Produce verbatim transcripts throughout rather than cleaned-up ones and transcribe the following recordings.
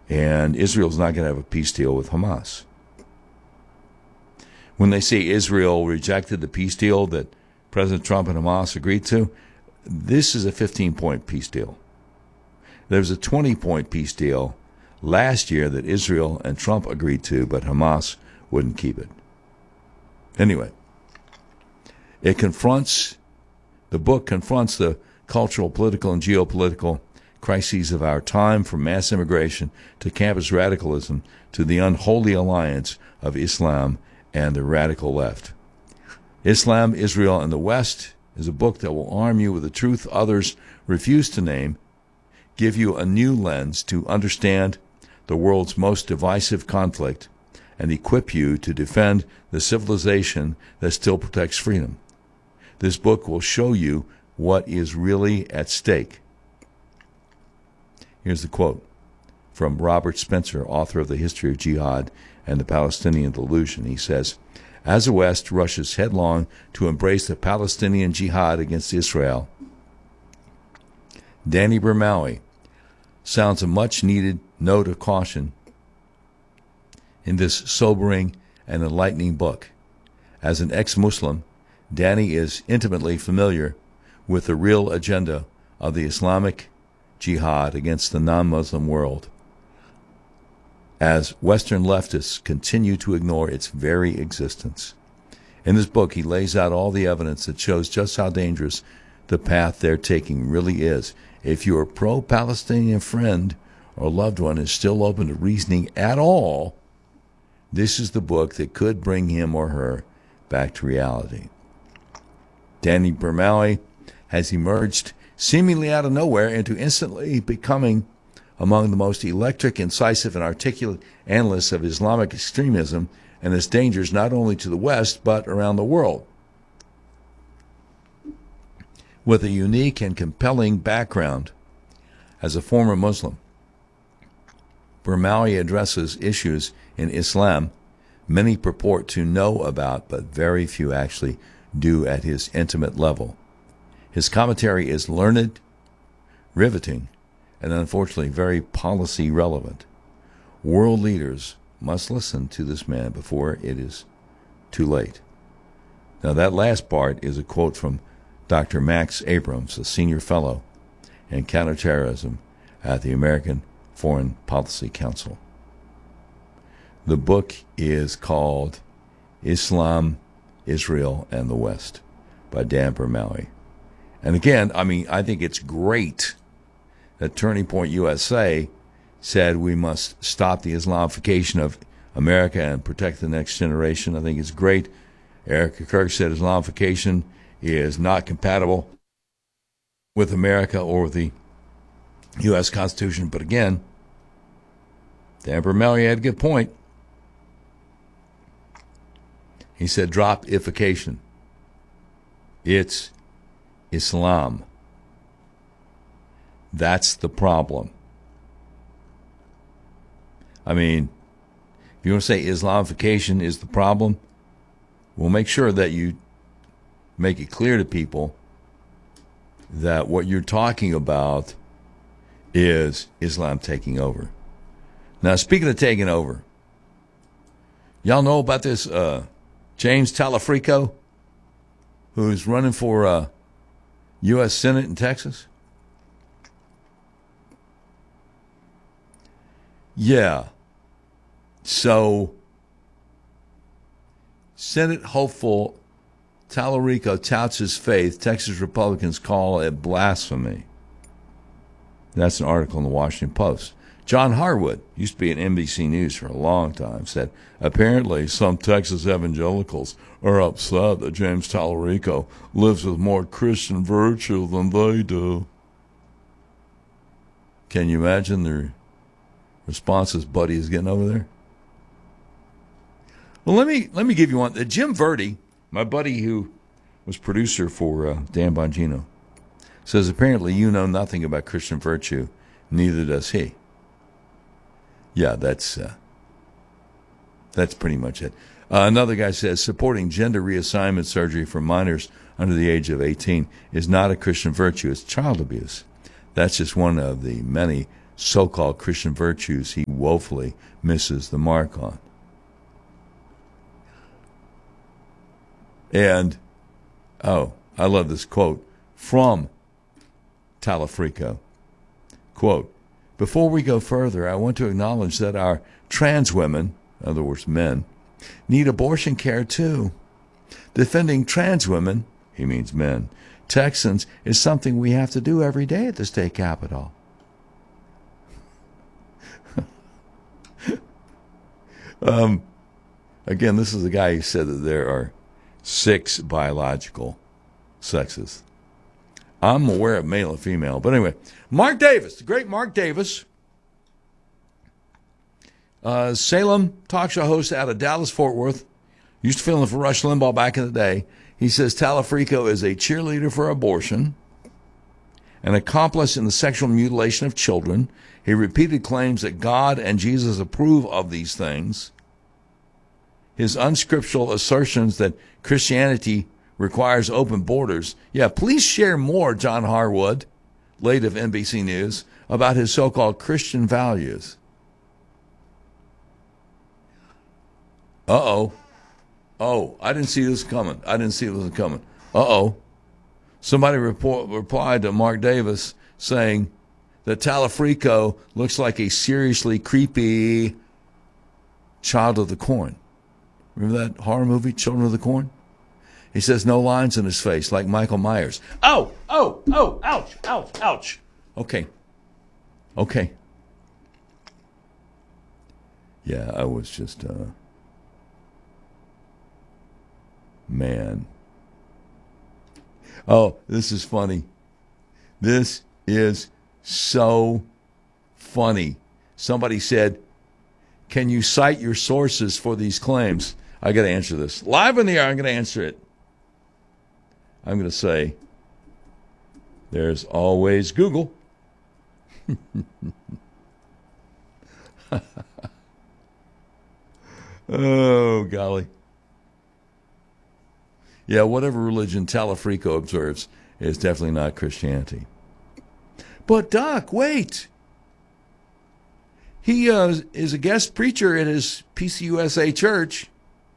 And Israel's not going to have a peace deal with Hamas. When they say Israel rejected the peace deal that President Trump and Hamas agreed to, this is a fifteen-point peace deal. There was a twenty-point peace deal last year that Israel and Trump agreed to, but Hamas wouldn't keep it. Anyway, it confronts, the book confronts the cultural, political, and geopolitical crises of our time, from mass immigration to campus radicalism to the unholy alliance of Islam and the radical left. Islam, Israel, and the West is a book that will arm you with the truth others refuse to name, give you a new lens to understand the world's most divisive conflict, and equip you to defend the civilization that still protects freedom. This book will show you what is really at stake. Here's the quote from Robert Spencer, author of The History of Jihad and the Palestinian Delusion. He says, as the West rushes headlong to embrace the Palestinian jihad against Israel, Danny Bermawi sounds a much-needed note of caution in this sobering and enlightening book. As an ex-Muslim, Danny is intimately familiar with the real agenda of the Islamic jihad against the non-Muslim world, as Western leftists continue to ignore its very existence. In this book, he lays out all the evidence that shows just how dangerous the path they're taking really is. If your pro-Palestinian friend or loved one is still open to reasoning at all, this is the book that could bring him or her back to reality. Danny Bermawi has emerged seemingly out of nowhere into instantly becoming among the most electric, incisive, and articulate analysts of Islamic extremism and its dangers not only to the West but around the world. With a unique and compelling background as a former Muslim, Bermawi addresses issues in Islam many purport to know about, but very few actually do at his intimate level. His commentary is learned, riveting, and unfortunately very policy relevant. World leaders must listen to this man before it is too late. Now, that last part is a quote from Doctor Max Abrams, a senior fellow in counterterrorism at the American Foreign Policy Council. The book is called Islam, Israel, and the West by Dan Bermawi. And again, I mean, I think it's great that Turning Point U S A said we must stop the Islamification of America and protect the next generation. I think it's great. Erica Kirk said Islamification is not compatible with America or with the U S Constitution. But again, Dan Bermawi had a good point. He said drop ification. It's Islam. That's the problem. I mean, if you want to say Islamification is the problem, we'll make sure that you make it clear to people that what you're talking about is Islam taking over. Now, speaking of taking over, y'all know about this uh, James Talafrico, who's running for uh, U S Senate in Texas? Yeah. So, Senate hopeful Talarico touts his faith. Texas Republicans call it blasphemy. That's an article in the Washington Post. John Harwood, used to be at N B C News for a long time, said, apparently some Texas evangelicals are upset that James Talarico lives with more Christian virtue than they do. Can you imagine the responses Buddy is getting over there? Well, let me let me give you one. Uh, Jim Verdi, my buddy who was producer for uh, Dan Bongino, says apparently you know nothing about Christian virtue, neither does he. Yeah, that's uh, that's pretty much it. Uh, another guy says supporting gender reassignment surgery for minors under the age of eighteen is not a Christian virtue. It's child abuse. That's just one of the many so-called Christian virtues he woefully misses the mark on. And, oh, I love this quote from Talafrico. Quote, "Before we go further, I want to acknowledge that our trans women, in other words, men, need abortion care too. Defending trans women," he means men, "Texans, is something we have to do every day at the state capitol." um, again, this is the guy who said that there are six biological sexes. I'm aware of male and female. But anyway, Mark Davis, the great Mark Davis, uh, Salem talk show host out of Dallas, Fort Worth, used to fill in for Rush Limbaugh back in the day. He says Talafrico is a cheerleader for abortion, an accomplice in the sexual mutilation of children. He repeated claims that God and Jesus approve of these things. His unscriptural assertions that Christianity requires open borders. Yeah, please share more, John Harwood, late of N B C News, about his so-called Christian values. Uh-oh. Oh, I didn't see this coming. I didn't see this coming. Uh-oh. Somebody report, replied to Mark Davis saying that Talafrico looks like a seriously creepy Child of the Corn. Remember that horror movie, Children of the Corn? He says no lines in his face, like Michael Myers. Oh, oh, oh, ouch, ouch, ouch. Okay. Okay. Yeah, I was just, uh, man. Oh, this is funny. This is so funny. Somebody said, "Can you cite your sources for these claims?" I got to answer this. Live in the air, I'm going to answer it. I'm going to say, there's always Google. Oh, golly. Yeah, whatever religion Talafrico observes is definitely not Christianity. But, Doc, wait. He uh, is a guest preacher at his P C U S A church.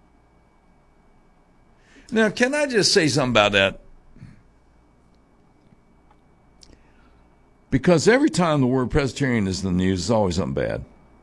Now, can I just say something about that? Because every time the word Presbyterian is in the news, it's always something bad.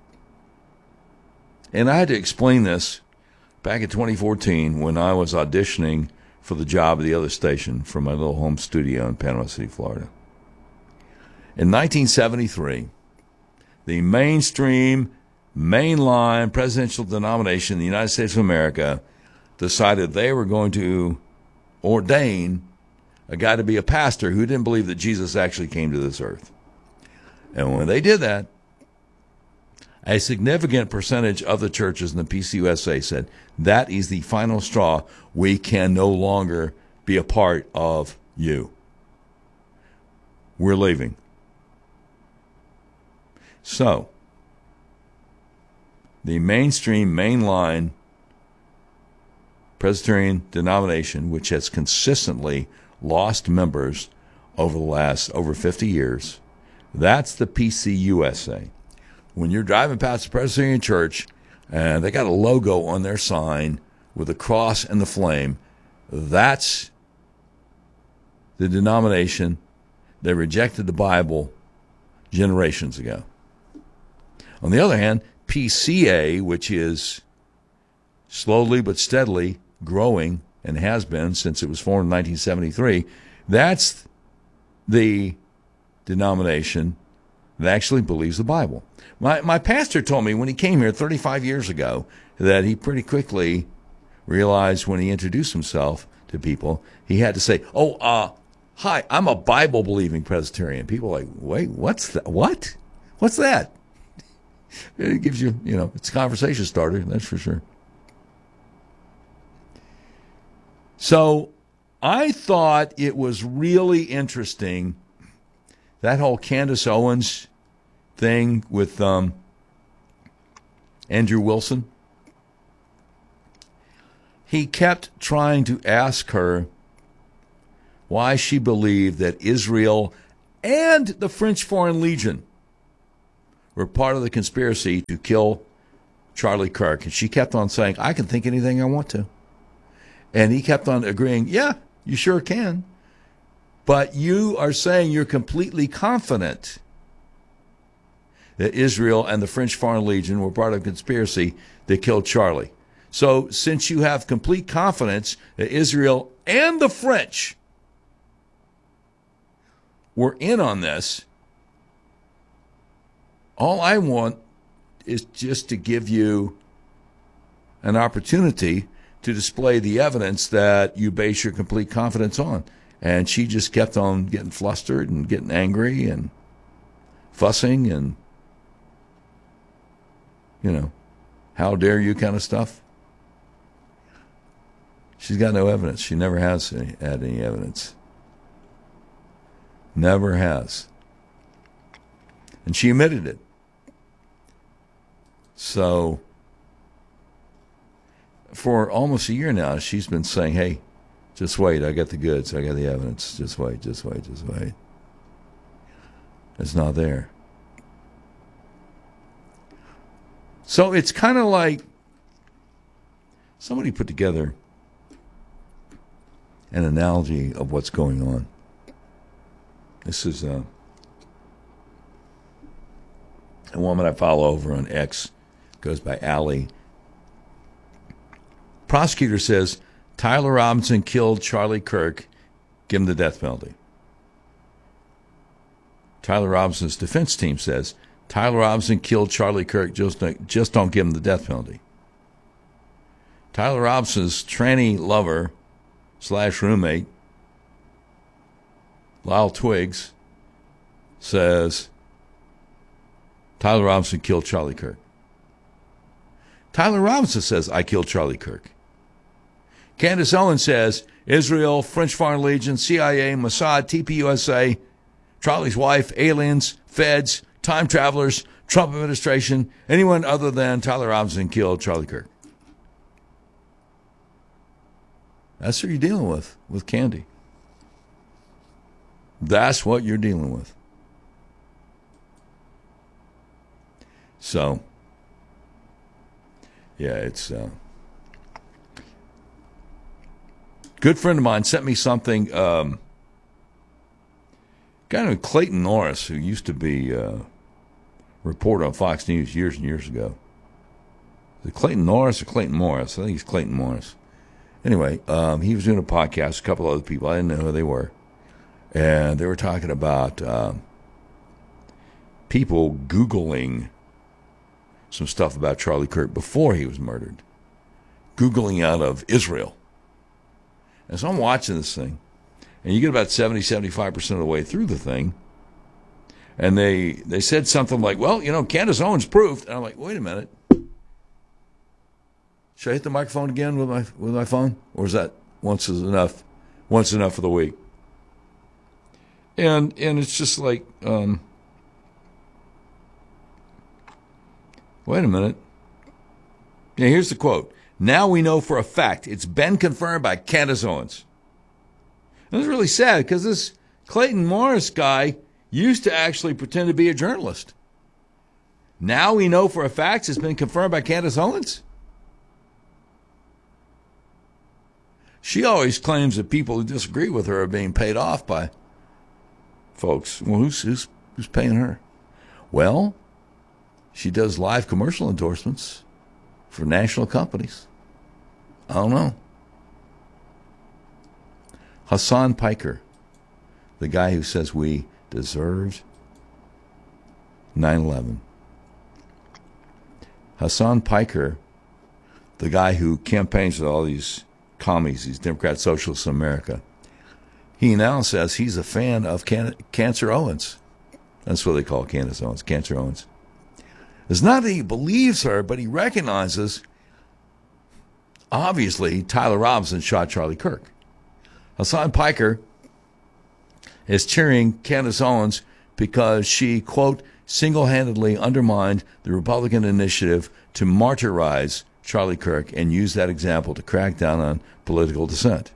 And I had to explain this back in twenty fourteen when I was auditioning for the job at the other station from my little home studio in Panama City, Florida. In nineteen seventy-three, the mainstream, mainline presidential denomination in the United States of America decided they were going to ordain a guy to be a pastor who didn't believe that Jesus actually came to this earth. And when they did that, a significant percentage of the churches in the P C U S A said, that is the final straw. We can no longer be a part of you. We're leaving. So, the mainstream, mainline Presbyterian denomination, which has consistently lost members over the last over fifty years, that's the P C U S A. When you're driving past the Presbyterian church and they got a logo on their sign with a cross and the flame, that's the denomination that rejected the Bible generations ago. On the other hand, P C A, which is slowly but steadily growing and has been since it was formed in nineteen seventy-three, that's the denomination that actually believes the Bible. My my pastor told me when he came here thirty-five years ago that he pretty quickly realized when he introduced himself to people, he had to say, oh, uh, hi, I'm a Bible-believing Presbyterian. People are like, wait, what's that? What? What's that? It gives you, you know, it's a conversation starter, that's for sure. So I thought it was really interesting, that whole Candace Owens thing with um, Andrew Wilson. He kept trying to ask her why she believed that Israel and the French Foreign Legion were part of the conspiracy to kill Charlie Kirk. And she kept on saying, I can think anything I want to. And he kept on agreeing, yeah, you sure can. But you are saying you're completely confident that Israel and the French Foreign Legion were part of a conspiracy that killed Charlie. So since you have complete confidence that Israel and the French were in on this, all I want is just to give you an opportunity to display the evidence that you base your complete confidence on. And she just kept on getting flustered and getting angry and fussing and, you know, how dare you kind of stuff. She's got no evidence. She never has any, had any evidence. Never has. And she admitted it. So, for almost a year now, she's been saying, hey, just wait, I got the goods, I got the evidence, just wait, just wait, just wait. It's not there. So it's kind of like somebody put together an analogy of what's going on. This is uh, a woman I follow over on X, goes by Allie. Prosecutor says Tyler Robinson killed Charlie Kirk, give him the death penalty. Tyler Robinson's defense team says Tyler Robinson killed Charlie Kirk, just don't, just don't give him the death penalty. Tyler Robinson's tranny lover slash roommate, Lyle Twiggs, says Tyler Robinson killed Charlie Kirk. Tyler Robinson says, I killed Charlie Kirk. Candace Owens says, Israel, French Foreign Legion, C I A, Mossad, T P U S A, Charlie's wife, aliens, feds, time travelers, Trump administration, anyone other than Tyler Robinson killed Charlie Kirk. That's what you're dealing with, with Candy. That's what you're dealing with. So, yeah, it's uh, good friend of mine sent me something. Um, guy named Clayton Norris, who used to be a uh, reporter on Fox News years and years ago. Is it Clayton Norris or Clayton Morris? I think he's Clayton Morris. Anyway, um, he was doing a podcast, a couple other people. I didn't know who they were. And they were talking about uh, people Googling some stuff about Charlie Kirk before he was murdered. Googling out of Israel. And so I'm watching this thing. And you get about seventy, seventy-five percent of the way through the thing. And they, they said something like, well, you know, Candace Owens proved. And I'm like, wait a minute. Should I hit the microphone again with my with my phone? Or is that once is enough? Once enough for the week? And and it's just like, um, wait a minute. Yeah, here's the quote. Now we know for a fact it's been confirmed by Candace Owens. And it's really sad because this Clayton Morris guy used to actually pretend to be a journalist. Now we know for a fact it's been confirmed by Candace Owens. She always claims that people who disagree with her are being paid off by folks. Well, who's who's who's paying her? Well, she does live commercial endorsements for national companies. I don't know. Hassan Piker, the guy who says we deserved nine eleven. Hassan Piker, the guy who campaigns with all these commies, these Democrat socialists in America, he now says he's a fan of Can- Cancer Owens. That's what they call Candace Owens, Cancer Owens. It's not that he believes her, but he recognizes, obviously, Tyler Robinson shot Charlie Kirk. Hassan Piker is cheering Candace Owens because she, quote, single-handedly undermined the Republican initiative to martyrize Charlie Kirk and use that example to crack down on political dissent.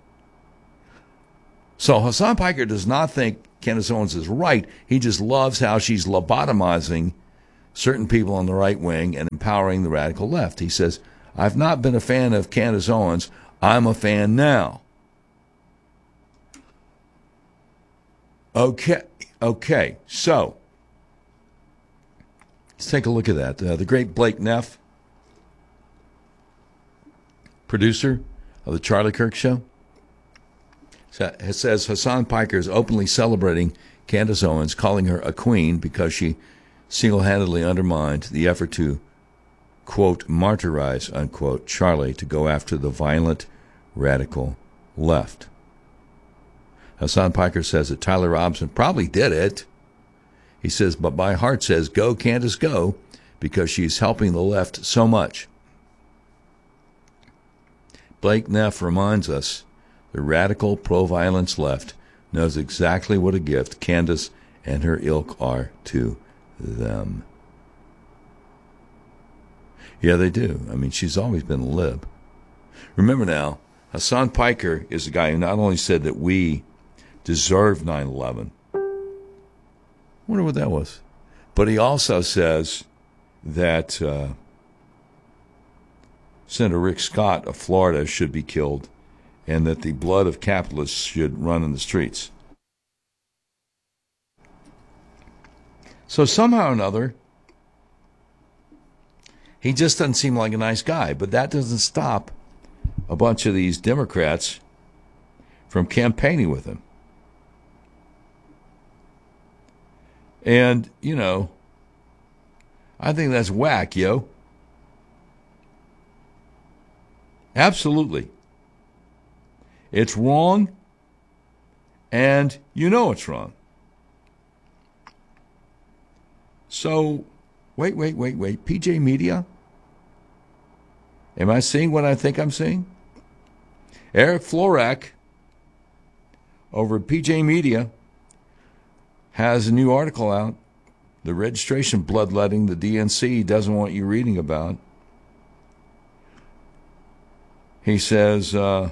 So Hassan Piker does not think Candace Owens is right. He just loves how she's lobotomizing certain people on the right wing and empowering the radical left. He says, I've not been a fan of Candace Owens. I'm a fan now. Okay, okay, so let's take a look at that. Uh, the great Blake Neff, producer of the Charlie Kirk Show, says Hassan Piker is openly celebrating Candace Owens, calling her a queen because she single-handedly undermined the effort to, quote, martyrize, unquote, Charlie to go after the violent radical left. Hassan Piker says that Tyler Robinson probably did it. He says, but my heart says, go, Candace, go, because she's helping the left so much. Blake Neff reminds us the radical pro-violence left knows exactly what a gift Candace and her ilk are to them. Yeah, they do. I mean, she's always been a lib. Remember now, Hassan Piker is the guy who not only said that we deserve nine eleven. Wonder what that was. But he also says that uh, Senator Rick Scott of Florida should be killed and that the blood of capitalists should run in the streets. So somehow or another, he just doesn't seem like a nice guy. But that doesn't stop a bunch of these Democrats from campaigning with him. And, you know, I think that's whack, yo. Absolutely. It's wrong, and you know it's wrong. So, wait, wait, wait, wait. P J Media? Am I seeing what I think I'm seeing? Eric Florak over at P J Media has a new article out, the registration bloodletting the D N C doesn't want you reading about. He says, uh,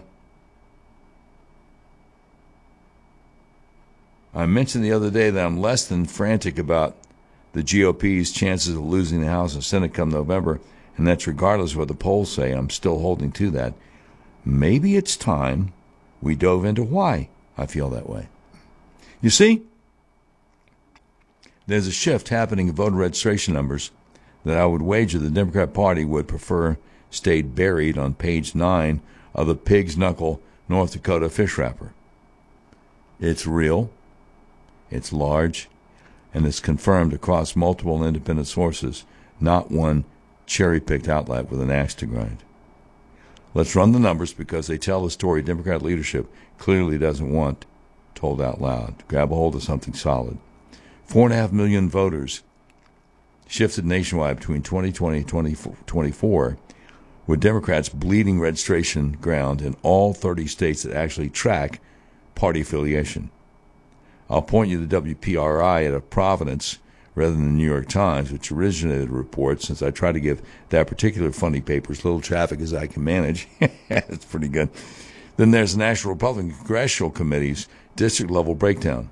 I mentioned the other day that I'm less than frantic about the G O P's chances of losing the House and Senate come November, and that's regardless of what the polls say. I'm still holding to that. Maybe it's time we dove into why I feel that way. You see, there's a shift happening in voter registration numbers that I would wager the Democrat Party would prefer stayed buried on page nine of the Pig's Knuckle North Dakota fish wrapper. It's real, it's large, and it's confirmed across multiple independent sources, not one cherry-picked outlet with an axe to grind. Let's run the numbers because they tell the story Democrat leadership clearly doesn't want told out loud. Grab a hold of something solid. Four and a half million voters shifted nationwide between twenty twenty and twenty twenty-four, with Democrats bleeding registration ground in all thirty states that actually track party affiliation. I'll point you to W P R I out of Providence rather than the New York Times, which originated the report, since I try to give that particular funny paper as little traffic as I can manage. It's pretty good. Then there's the National Republican Congressional Committee's district-level breakdown.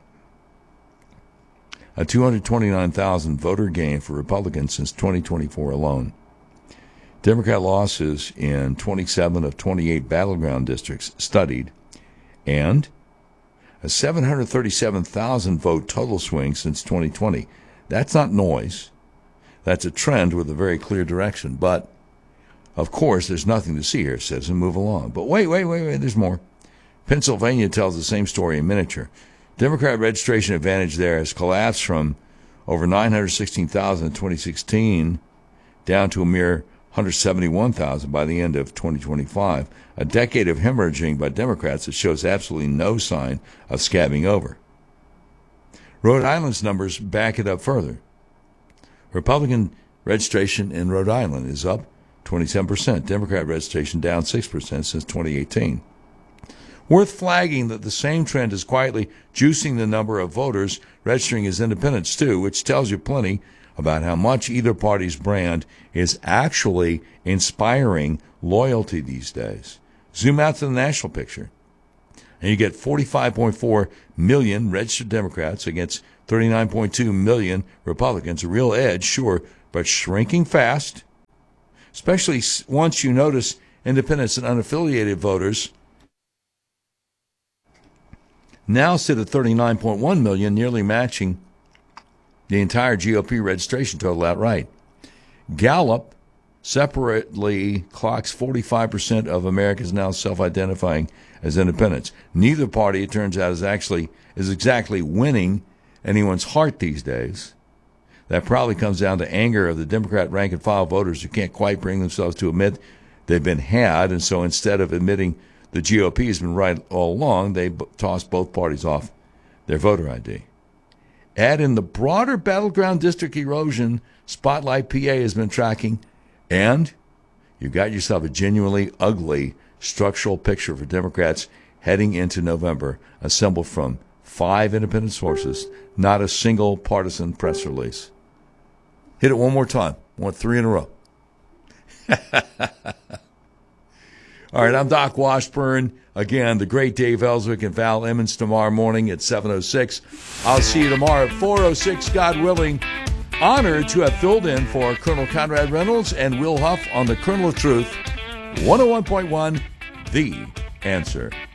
A two hundred twenty-nine thousand voter gain for Republicans since twenty twenty-four alone. Democrat losses in twenty-seven of twenty-eight battleground districts studied, and a seven hundred thirty-seven thousand vote total swing since twenty twenty. That's not noise. That's a trend with a very clear direction. But, of course, there's nothing to see here, says, and move along. But wait, wait, wait, wait, there's more. Pennsylvania tells the same story in miniature. Democrat registration advantage there has collapsed from over nine hundred sixteen thousand in twenty sixteen down to a mere one hundred seventy-one thousand by the end of twenty twenty-five, a decade of hemorrhaging by Democrats that shows absolutely no sign of scabbing over. Rhode Island's numbers back it up further. Republican registration in Rhode Island is up twenty-seven percent. Democrat registration down six percent since twenty eighteen. Worth flagging that the same trend is quietly juicing the number of voters registering as independents, too, which tells you plenty about how much either party's brand is actually inspiring loyalty these days. Zoom out to the national picture, and you get forty-five point four million registered Democrats against thirty-nine point two million Republicans. A real edge, sure, but shrinking fast, especially once you notice independents and unaffiliated voters now sit at thirty-nine point one million, nearly matching the entire G O P registration total outright. Gallup separately clocks forty-five percent of Americans now self-identifying as independents. Neither party, it turns out, is actually is exactly winning anyone's heart these days. That probably comes down to anger of the Democrat rank-and-file voters who can't quite bring themselves to admit they've been had, and so instead of admitting the G O P has been right all along, they b- toss both parties off their voter I D. Add in the broader battleground district erosion Spotlight P A has been tracking, and you got yourself a genuinely ugly structural picture for Democrats heading into November, assembled from five independent sources, not a single partisan press release. Hit it one more time. I want three in a row. All right, I'm Doc Washburn. Again, the great Dave Ellswick and Val Emmons tomorrow morning at seven oh six. I'll see you tomorrow at four oh six, God willing. Honored to have filled in for Colonel Conrad Reynolds and Will Huff on the Kernel of Truth, one oh one point one, The Answer.